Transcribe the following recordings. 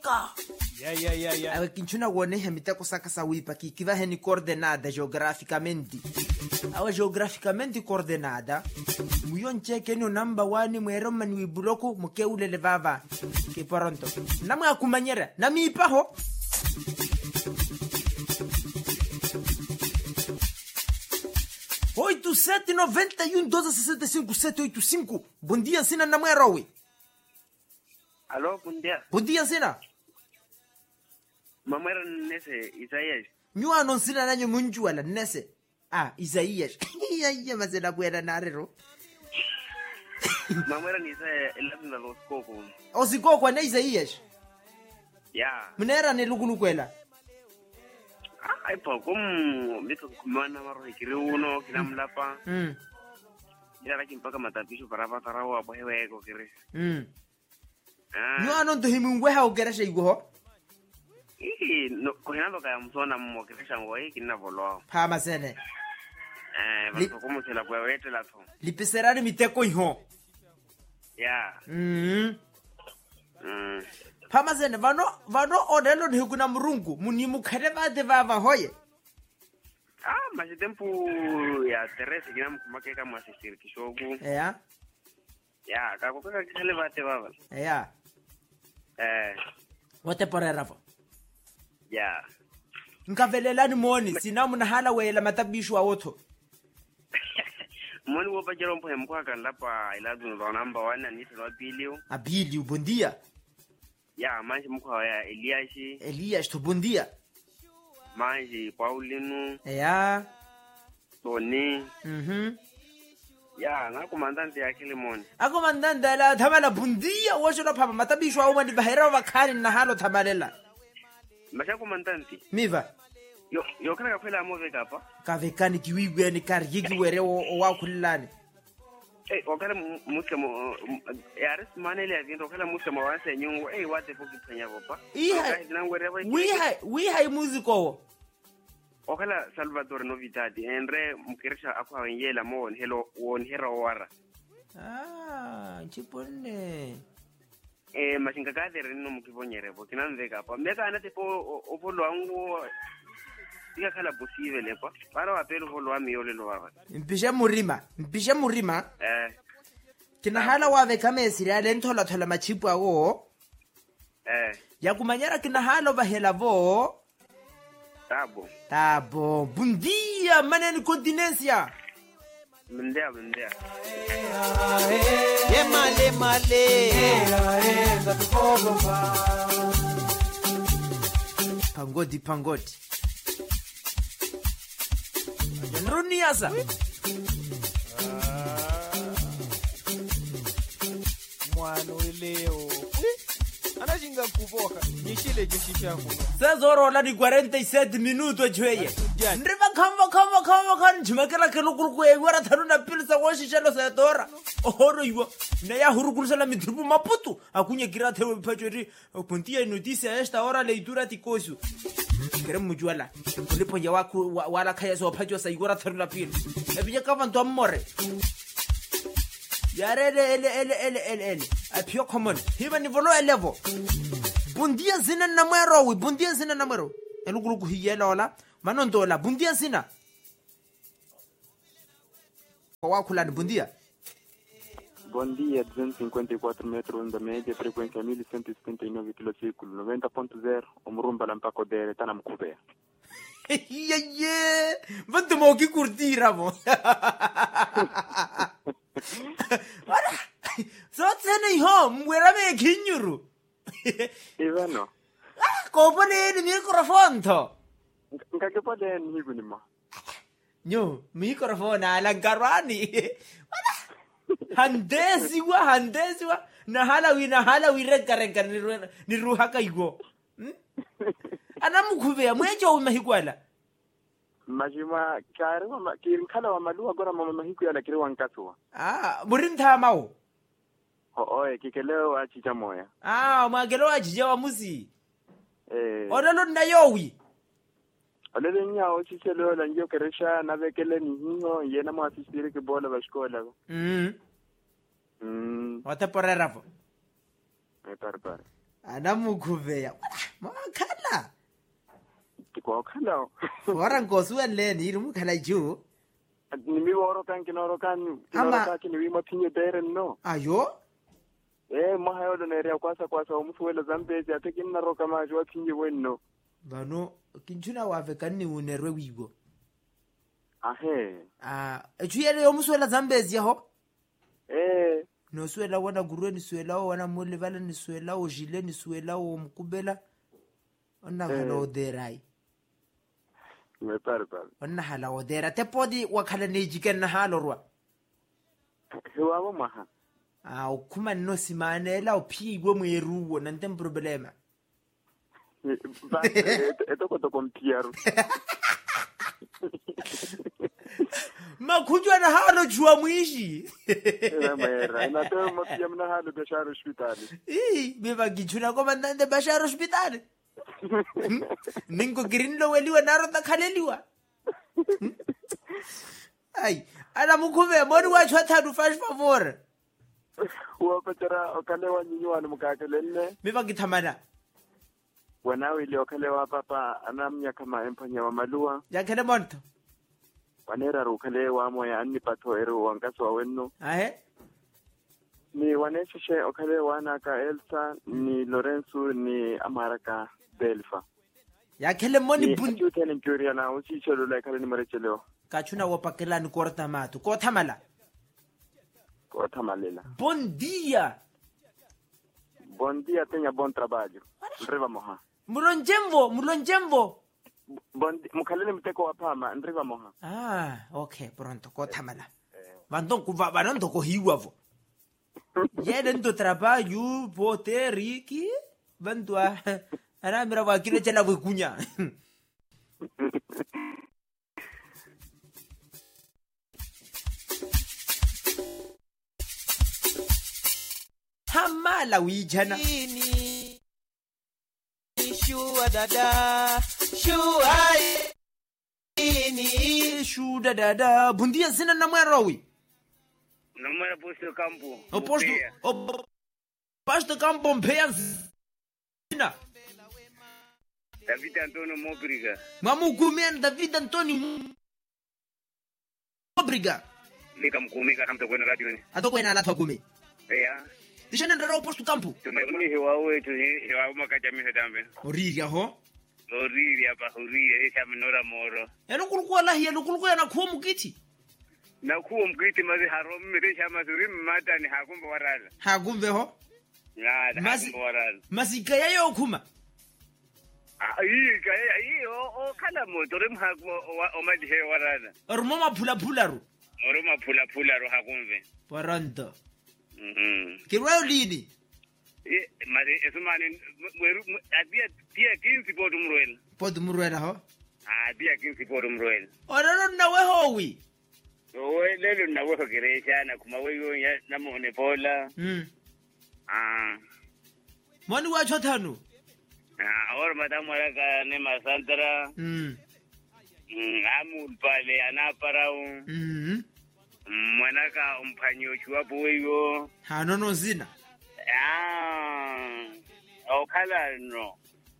Ya. Awe kinchuna wone hemita kusaka sa wipa kikiva heni coordenada geograficamente. Awe geograficamente coordenada. Muyon cheke no number 1 mwero mani buloko muke ulele vava. Ke poronto. Namu akumanyera, nami ipaho. Oito 791 12 65 785. Bom dia, sina na mwero. Aló, buen día. Bom dia, sina. Mamera nese Isaías. Nyua non sina nanyo munjuala nese. Isaías. Ya mazela buena narero. Mamera nese elazina los coco. Osiko kwa na Isaías. Ya. Mnera ne lukulukwela. Ay pa como mito kumana maro ikiri uno kinamlapa. Ila mpaka matapisho para patarawa hapo hewe ko kire. Nyua non to himungwe ha ogeresha iguho. No kohinalo kaya msona mo kiresha ngoi kinavolo. Pama sene. Bako como se la puede ver la to. Lipeserani miteko iho. Ya. Pama sene vano odelo nhikuna murungu munimu khareba de vava hoye. Mas tempo ya Teresa kinam kumake kama asistir kishogu. Ya. Ya, kako kaka kisale bate baba. Ya. Wote porera fo. Ya. Nkavelelani moni sina munahala wela matabishu wa wotho. Moni wo pajero mpo hemkwa kan lapa ilazu ndo number 1 na nisi no bilio. Abilio bom dia. Ya, manji mkwa ya Elias to bom dia. Manji Paulino. Ya. Tony. Ya, na komandante ya Kilimoni. Akomandante la thamala bom dia washo la papa matabishu wa uma ni bahera wa khani na halo thamalela. Masha komandante. Miva. Yo kana kaphela mo veka pa. Ka vekani kiwigwe ni karigi were wa khulani. Okala muskemo yaris manele avindo okala muskemo wanse nyungu wate fuki penya bopa. We hai musico. Okala Salvatore Novitati endre mkirisha akwa yela mo on hero wara. Chipone. Mashinga kadere no mukivonyere bo kinanveka pa. Meka anate po opolo wangu Ika kala posible lepa. Para wapelo holo amiole lo wava. Mpisha murima. Kina hala wave kama esiri ale ntola thola machipu awo. Ya kumanyara kina hala bahela vo. Tabo. Bundia maneni continencia. Bundia. Ye male. Pangodi. Runiasa. Mwana leo. Anashinga kuboka. Nishile jeshi changu. Sasa rola ni 47 minutos chweye. Ndriva kama kan chimakela kelukuluku egwara tharuna pilisa washishelo sa tora. Ohoro iwa. Na ya hurukulisa la mitrupu maputu. Akunya kirate pachori puntia noticia esta hora leitura tikosu. Queremos juala. Ulipo ya wala kaya so pacho sa igora tharula pili. Ebije kama ndo amore. Ele. Apio common. Hiba ni volo elevo. Bundia zina na mwero. Eluguluku hiyela ola. Manondola bundia zina. Kwa kula ni bundia. Bom dia, 254 metros onda média, frequência 1179 km, 90.0, umrumba la mpako dere, tana mkubea. Vanto mo ki curtira mo. Wala. So tsene ho, mwera me kinyuru. Ivano. Ko pone ni microphone to. Ngake pode ni higunima. Nyo, microphone ala garwani. Wala. Handesiwa na halawi reka ni ruhaka igo. Anamukubea mwejo umahikwala. Majima karwa kirinkala wa maluwa gora mama mahiku ya lakiri wankaswa. Murinta mao. Kikeleo achicha moya. Magelo achicha wa musi. Odalo ndayowi. Olele nyao chichelo la njio keresha na vekele ni hingo yena mwasisiri kibola bashkola. Wate porera fo. Pare. anamukhuveya makhala Kwa khala. wara nkosi wenleni yiri mukhala juu Nimi woro kan kinoro kan kini wima tinye dere no. ayo Mahayo do neria kwasa umusuwela Zambezi atekin naro kama jwa tinye wenno. bano kinchuna wave kanni unerwe wigo Ahe. echuyele yomuswela Zambezi yaho no swela wana gurwe ni swela wana mole vala ni swela o jile ni swela o mkubela onna hala oderai Me pare. onna hala odera te podi wakhala nejiken na halorwa Hewa maha. ukuma no simanela uphigwe mweruwo nante problema Etoko mpiaru. makhujwa na halo jua mwishi Mera, inato mapia mna halo Bashar hospitali. beba gichuna komandante Bashar hospitali ningo girinlo weliwa naro takhaleliwa ai ana mukhuve moni wa chwathadu fash favor Wapatara okalewa nyinywa mkakelele. beba githamana Wanawe ile okalewa papa anamnya kama empanya wa malua. yakhele monto Wanera rukalewa moya anni pato eru wangaswa wenno. Ni wanesheshe okalewa naka Elsa ni Lorenzo ni Amaraka Belfa. yakhele moni Ni utene mpuria na usi chelo la kale ni marechelo. kachuna wapakelani korta matu ko thamala Ko tamalela. bon dia Tenya bon trabalho. Ndriva moha. mulonjemvo Mukhalele mteko wa pama ndriva moha. Okay pronto ko thamala vanonto ko hiwavo yele ndo trabalho boteriki bandwa ana mira va kile chela vukunya hamala wijana Shua dada shuda dada bundia sina na mwerawi Namara posto campo. Posto campo mpeya sina David Antonio Mobriga. mamugumena David Antonio Mobriga Nikamkumika kamta kwenda radio ni. atokwena ala thagumi dishana ndaro posto campo Tumeni hewa wetu hewa makaja misedambe. oriria ho Oriri hapa huria isha minora moro. kulikuwa lahi kulikuwa na kuwa mukiti Na kuwa mkiti mazi haromi mirisha mazuri mmata ni hakumba warala. hagumve ho Ngada hakumba warala. masika yayo okuma Kala moto rim hakumba omadi he warala. ormoma phula ro Oroma pula ro hakumve. Paranto Kirwayo lini mari esumani dia 15 podumruela ho dia 15 mroel. oraro nawe howi Lelo na wako geresha na kuma wewe ya namone bola. moni wa chothanu Ahora madamu alaka ne masantara. Amul pale anaparao. Mwanaka umpanyo chuapo wewe. hanono zina Okala no.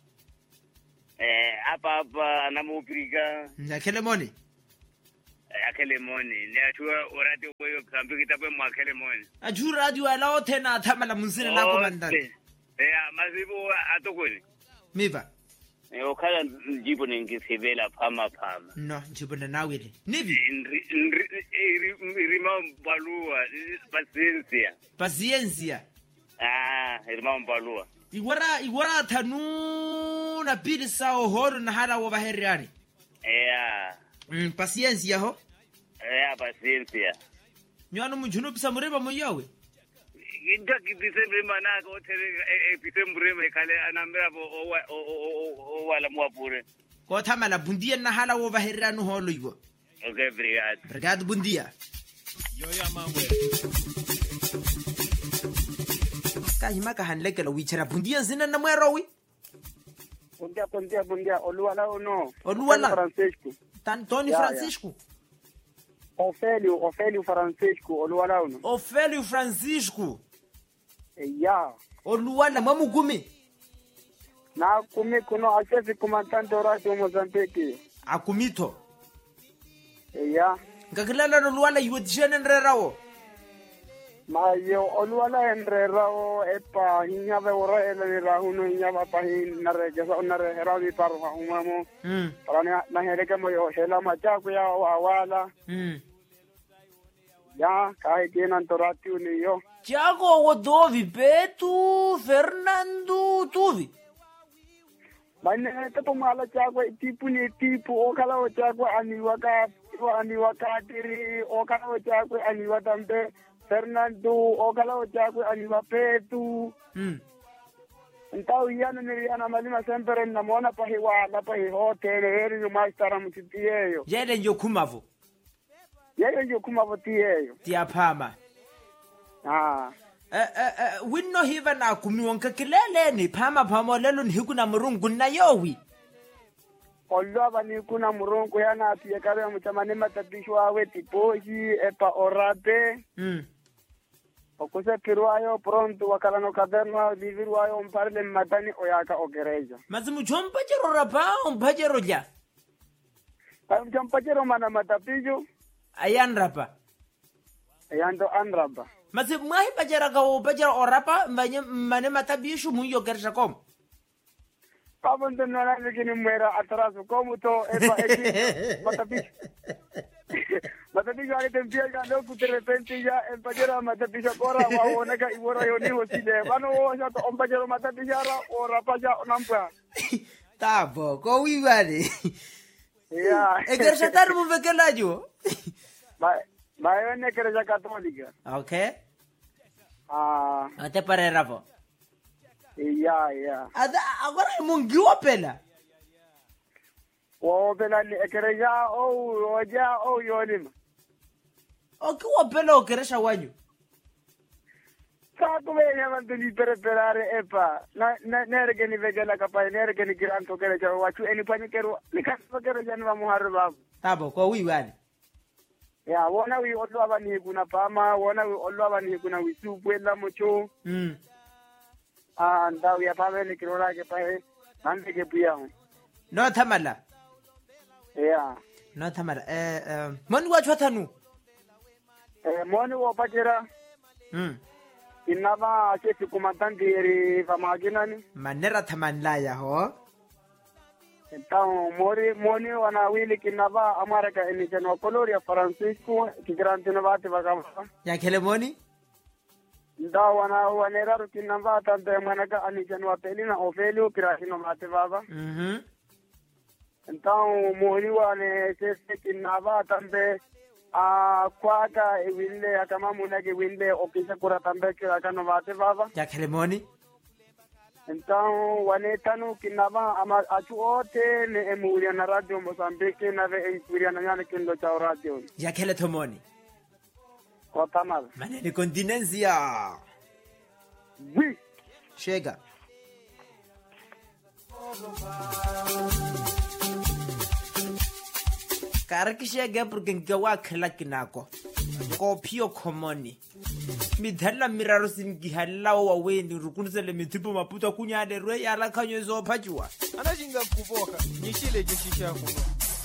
Apa anamupiga. nakele moni Akele moni. Ni atua orati wewe kambi kitabu mwakele moni. ajura radio alao tena thamala munzina na komandante Mazibu atokoni. miva Okala njibo ningisivela pama. no njibona nawile nivi Irima balua paciencia irima balua. Iwara thanu na pili sao horo na hala wa baheriani paciencia ho Paciencia. nyano mujunu pisa mureba moyawe Inda kidisembre manaka otere episembre mekale anambera wala mwapure. ko thamala bundia na hala wa baheriani holo iwo Okay, brigade bundia yo ya mamwe ka himaka hanlekela wichara bundia zina na mwerawi Bundia Oluwala Francisco Tony Francisco Ofélio Francisco Ofélio Francisco ya Oluwala mamugumi Na kumi kuno achefi comandante Radio Mozambique. Akumito. Ya. Ngakilala no luala yuotishene nrerawo. Mayo oluala enrerao epa hinyave ora ele rahuno hinyava pahin naregesa onarehera vi parwa umamo. Para na hereke moyo hela machaku ya awala. Ya kai kenan torati uniyo. Tiago Wodovi Betu Fernando Tuvi. Mane tapo mala chagwa tipu ni tipu okala o chagwa aniwaka tiri okala o chagwa aniwa tambe Fernando okala o chagwa aniwa Petu. Então iano niriana malima sempre namona pa hiwala pa hotel eri no maistara mutieyo. Yele njokumavo. Yele njokumavo tieyo. Tiapama. Winno hiva na kumiwonka kilele ni pama lelo ni hikuna murungu na yowi. Olwa ni kuna murungu yana pia kabe mtamane matabisho awe tipoji epa orate. Okuse piruayo pronto wakala no caderno viviruayo umparle matani oyaka ogereja. Mazimu chompajero rapa umpajero ja. Chompajero mana matapijo. Ayan rapa. Ayando anraba. Mazimu mwahi pajera ka upajero orapa mane matabisho muyo gersha kom. Kabondo nana nikini mwera atraso como to epa eki matapijo. Matapijo alitempia kando kuterepenti ya empajero matapijo kora waoneka iwora yoni hosile. Bano oja to empajero matapijara orapa ja onampwa. Tabo, ko wiwari. Ya. Egersha taru mvekela jo. Bayo ne Igreja Católica. Okay. Até para rapo. Ya. Agora mungiwa pela. O pela ni Igreja o yonima. Okiwa pela okeresha wanyu. Sato venga manteni preparare epa. Nerge ni vegela kapai nerge ni giranto Igreja wachu eni panikero nikaswa Igreja ni wamuharu babu. Tabo kwa wiwani. Ya wona wi olwa bani kuna pama wona wi olwa bani kuna wisupwela mucho. Ndau ya pame ni kirora ke pae nande ke pia. No thamala. Ya. No thamala. Moni wa chwathanu. Moni wa pajera. Inaba che comandante eri vamaginani. Manera thamanla ya ho. Então, moni wana wili kinava Amerika inichano Coloria Francisco kigrante navate vagava. Ya kele moni? Nda wanera kinava tante manaka anichano apelina Ofelio kirasino mate vava. Então, moni wane sese kinava tante kwaka wille akama munake wille okisha kura tambe kirakano mate vava. Ya kele moni? Então, wanetanu kinava ama achuote ne emuria na Radio Mozambique na ve emuria na nyane kindo cha radio. Ya kele tomoni. Kotamal. Manene continencia. Oui. Chega. Karaki chega porque ngawa khela kinako. Kopio komoni. Midhala miraro singihalla wa weni rukunisele mithipo maputa kunyale rwe yala khanyo zo phajwa. Anajinga kuboka nyishile jishisha kuno.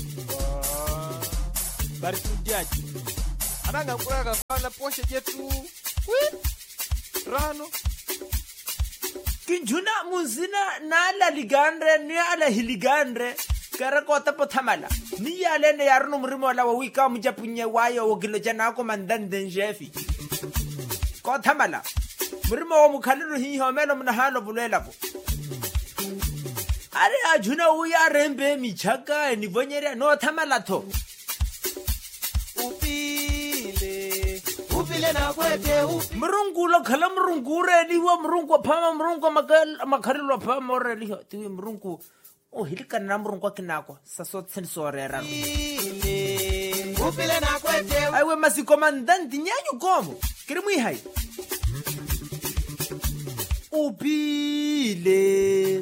Bari tujaji. Ananga kuraga fana poshe jetu. Rano. Kinjuna muzina na la ligandre ni ala hiligandre. Kara kota pothamala. Ni yale ne yarno mrimo la wika mujapunye wayo ogilo jana ko mandanden jefi. Kothamala. Mrimo wa mukhaliro hi homelo mnahalo bulela po. Are ajuna uya rembe michaka ni vonyere no thamala tho. Upile na kwete Mrungu lo khala mrungu re liwa mrungu phama mrungu makhalilo phama re liho tiwi mrungu o hilika na mrungu kwa kinako saso tsensore rano. Upile na kwete Aiwe masikomandante nyanyu komo. Kirimu hai. Upile.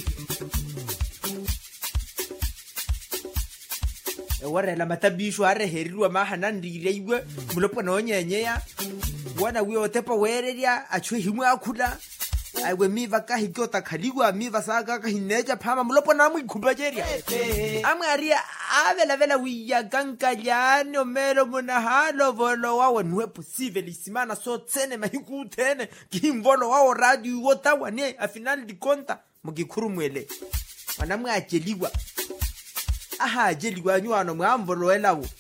Wara la matabisho are heriwa mahana ndireiwe mulopo no nyenyeya. Wana wi otepa wereria achwe himu akula. aiwe miva ka hikota khaliwa miva saka ka hineja phama mulopo na muikhubajeria amwe avela wiya kankajane omelo monahalo volo wawe nwe posible isimana so tsene mahikuthene kimvolo wawo radio wotawane afinal di konta mugikhurumwele wanamwe ajeliwa aha ajeliwa nywana mwamvolo elawo